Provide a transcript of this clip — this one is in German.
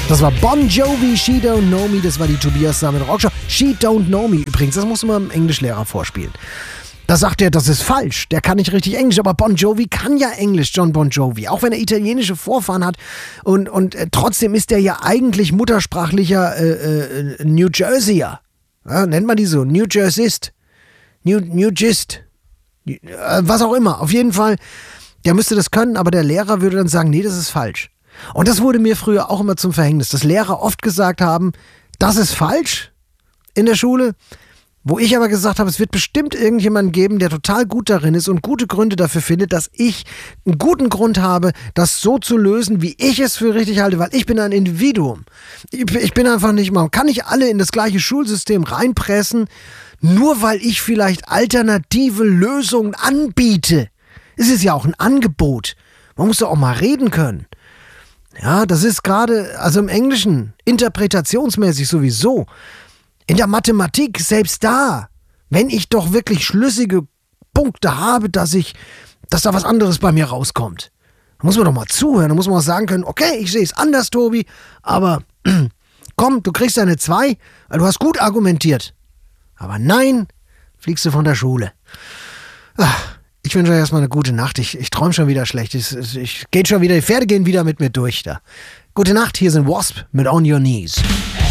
Das war Bon Jovi, She Don't Know Me. Das war die Tobias Sammet Rockshow. She Don't Know Me übrigens. Das muss man dem Englischlehrer vorspielen. Da sagt er, das ist falsch. Der kann nicht richtig Englisch. Aber Bon Jovi kann ja Englisch, John Bon Jovi. Auch wenn er italienische Vorfahren hat. Und trotzdem ist er ja eigentlich muttersprachlicher New Jerseyer. Ja, nennt man die so? New Jerseyst. New Gist. Was auch immer. Auf jeden Fall, der müsste das können, aber der Lehrer würde dann sagen, nee, das ist falsch. Und das wurde mir früher auch immer zum Verhängnis, dass Lehrer oft gesagt haben, das ist falsch in der Schule, wo ich aber gesagt habe, es wird bestimmt irgendjemanden geben, der total gut darin ist und gute Gründe dafür findet, dass ich einen guten Grund habe, das so zu lösen, wie ich es für richtig halte, weil ich bin ein Individuum. Ich bin einfach nicht, man kann nicht alle in das gleiche Schulsystem reinpressen, nur weil ich vielleicht alternative Lösungen anbiete. Es ist ja auch ein Angebot. Man muss doch auch mal reden können. Ja, das ist gerade, also im Englischen, interpretationsmäßig sowieso. In der Mathematik, selbst da, wenn ich doch wirklich schlüssige Punkte habe, dass da was anderes bei mir rauskommt. Da muss man doch mal zuhören, da muss man auch sagen können, okay, ich sehe es anders, Tobi, aber komm, du kriegst eine 2, weil du hast gut argumentiert. Aber nein, fliegst du von der Schule. Ich wünsche euch erstmal eine gute Nacht. Ich träume schon wieder schlecht. Die Pferde gehen wieder mit mir durch da. Gute Nacht, hier sind Wasp mit On Your Knees.